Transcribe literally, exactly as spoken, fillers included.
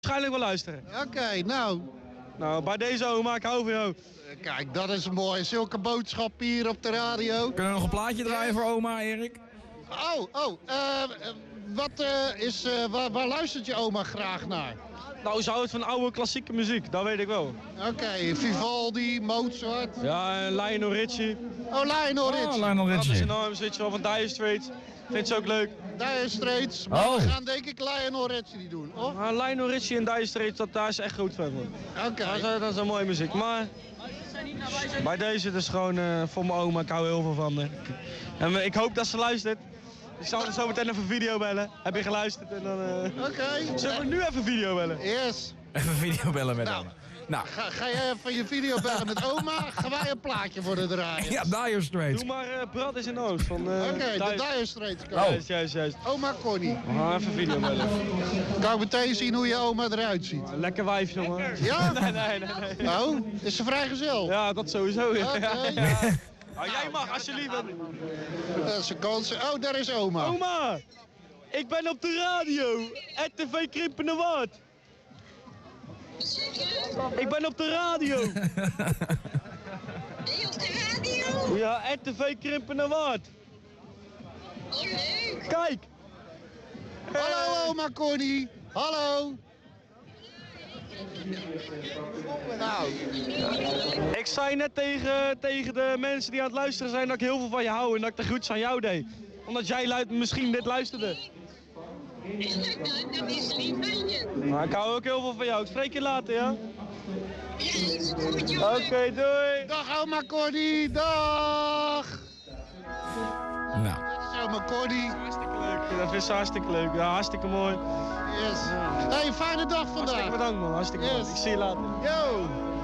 Waarschijnlijk wel luisteren. Oké, okay, nou. Nou, bij deze oma, ik hou van jou. Kijk, dat is mooi. Zulke boodschap hier op de radio. Kunnen we nog een plaatje draaien voor oma, Erik? Oh, oh. Uh, wat uh, is, uh, waar, waar luistert je oma graag naar? Nou, ze houdt van oude klassieke muziek, dat weet ik wel. Oké, okay, Vivaldi, Mozart. Ja, en Lionel Richie. Oh, Lionel Richie. Oh, Lionel Richie. Dat is enorm, weet je wel, van Dire Straits. Vindt ze ook leuk. Dire Straits, maar oh. we gaan denk ik Lionel Richie doen, of? Ah, Lionel Richie en Dire Straits, dat, daar is echt goed van. Oké. Okay. Dat, dat is een mooie muziek, maar... Bij deze dus gewoon uh, voor mijn oma, ik hou heel veel van haar. En ik hoop dat ze luistert. Ik zal er zo meteen even een video bellen. Heb je geluisterd? En dan... Uh... Oké. Okay. Zullen we nu even video bellen? Yes. Even video bellen met nou, oma. Nou. Ga, ga jij even je video bellen met oma? Gaan wij een plaatje voor de draaien? Ja, Dire Straits. Doe maar uh, Brad is in Oost. Uh, Oké, okay, de Dire Straits. Oh. Juist, juist, juist. Oma Connie. We gaan even video bellen. Kan ik meteen zien hoe je oma eruit ziet? Oh, lekker wijf, jongen. Ja? nee, nee, nee, nee. Oh, is ze vrijgezel? Ja, dat sowieso. Ja. Oké. Okay. Ja. Oh, jij mag, alsjeblieft. Dat is een kans. Oh, daar is oma. Oma, ik ben op de radio. R T V Krimpende Waard. Ik ben op de radio. Ben je op de radio? Ja, R T V Krimpende Waard. Oh, leuk. Kijk. Hallo oma Connie. Hallo. Nou. Ik zei net tegen, tegen de mensen die aan het luisteren zijn dat ik heel veel van je hou en dat ik de groetjes aan jou deed. Omdat jij luid, misschien dit luisterde. Nou, dat is lief van je. Maar ik hou ook heel veel van jou. Ik spreek je later, ja? Ja, is goed, jongen. Oké, okay, doei. Dag oma Connie, dag. Nou. Dat is oma Connie. Hartstikke leuk. Dat is hartstikke leuk. Ja, hartstikke mooi. Yes. Hey, fijne dag vandaag. Hartstikke bedankt man, hartstikke yes. Bedankt. Ik zie je later. Yo.